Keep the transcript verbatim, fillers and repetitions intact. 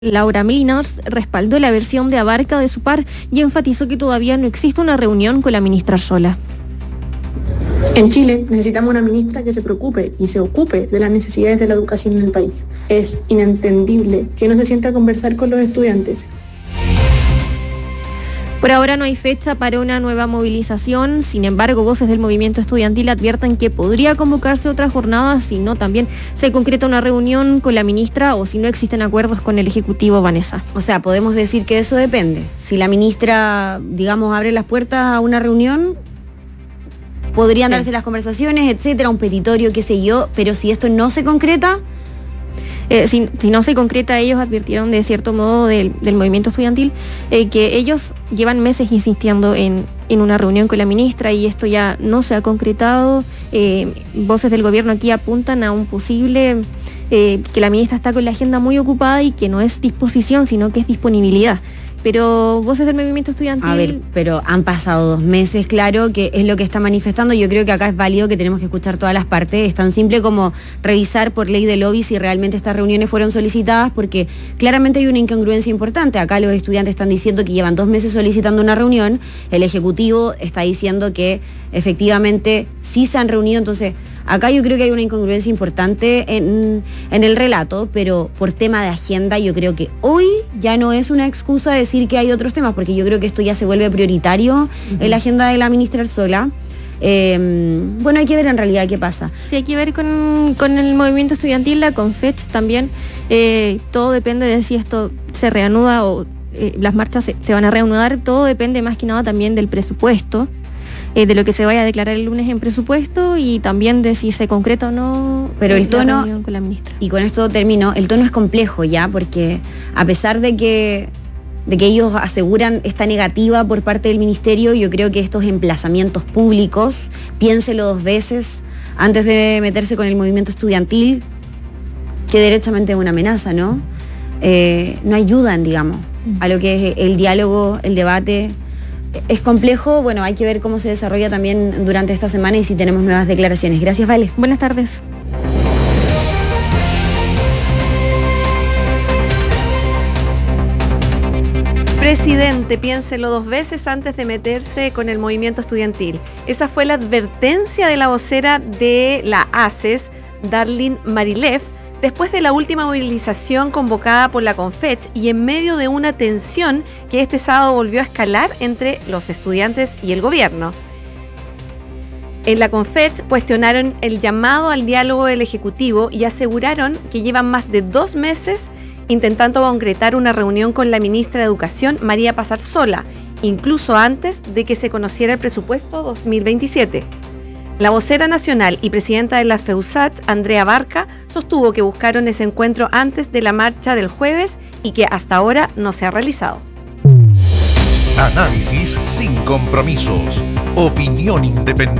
Laura Mlinars respaldó la versión de Abarca de su par y enfatizó que todavía no existe una reunión con la ministra Arzola. En Chile necesitamos una ministra que se preocupe y se ocupe de las necesidades de la educación en el país. Es inentendible que no se sienta a conversar con los estudiantes. Por ahora no hay fecha para una nueva movilización, sin embargo, voces del movimiento estudiantil advierten que podría convocarse otra jornada si no también se concreta una reunión con la ministra o si no existen acuerdos con el Ejecutivo, Vanessa. O sea, podemos decir que eso depende. Si la ministra, digamos, abre las puertas a una reunión, podrían sí. darse las conversaciones, etcétera, un petitorio, qué sé yo, pero si esto no se concreta... Eh, si, si no se concreta, ellos advirtieron de cierto modo del, del movimiento estudiantil eh, que ellos llevan meses insistiendo en, en una reunión con la ministra y esto ya no se ha concretado. Eh, voces del gobierno aquí apuntan a un posible, eh, que la ministra está con la agenda muy ocupada y que no es disposición, sino que es disponibilidad. Pero voces del movimiento estudiantil... A ver, pero han pasado dos meses, claro, que es lo que está manifestando. Yo creo que acá es válido que tenemos que escuchar todas las partes. Es tan simple como revisar por ley de lobby si realmente estas reuniones fueron solicitadas, porque claramente hay una incongruencia importante. Acá los estudiantes están diciendo que llevan dos meses solicitando una reunión, el Ejecutivo está diciendo que efectivamente sí se han reunido, entonces... Acá yo creo que hay una incongruencia importante en, en el relato, pero por tema de agenda yo creo que hoy ya no es una excusa decir que hay otros temas, porque yo creo que esto ya se vuelve prioritario uh-huh. en la agenda de la ministra Arzola. Eh, bueno, hay que ver en realidad qué pasa. Sí, hay que ver con, con el movimiento estudiantil, la CONFECH también. Eh, todo depende de si esto se reanuda o eh, las marchas se, se van a reanudar. Todo depende más que nada también del presupuesto. Eh, de lo que se vaya a declarar el lunes en presupuesto y también de si se concreta o no. Pero el tono, con la ministra. Y con esto termino, el tono es complejo ya, porque a pesar de que, de que ellos aseguran esta negativa por parte del ministerio, yo creo que estos emplazamientos públicos, piénselo dos veces antes de meterse con el movimiento estudiantil, que derechamente es una amenaza, ¿no? Eh, no ayudan, digamos, a lo que es el diálogo, el debate. Es complejo, bueno, hay que ver cómo se desarrolla también durante esta semana y si tenemos nuevas declaraciones. Gracias, Vale. Buenas tardes. Presidente, piénselo dos veces antes de meterse con el movimiento estudiantil. Esa fue la advertencia de la vocera de la A C E S, Darlene Marilev, después de la última movilización convocada por la CONFECH y en medio de una tensión que este sábado volvió a escalar entre los estudiantes y el gobierno. En la CONFECH cuestionaron el llamado al diálogo del Ejecutivo y aseguraron que llevan más de dos meses intentando concretar una reunión con la ministra de Educación, María Paz Arzola, incluso antes de que se conociera el presupuesto dos mil veintisiete. La vocera nacional y presidenta de la FEUSAT, Andrea Barca, sostuvo que buscaron ese encuentro antes de la marcha del jueves y que hasta ahora no se ha realizado. Análisis sin compromisos. Opinión independiente.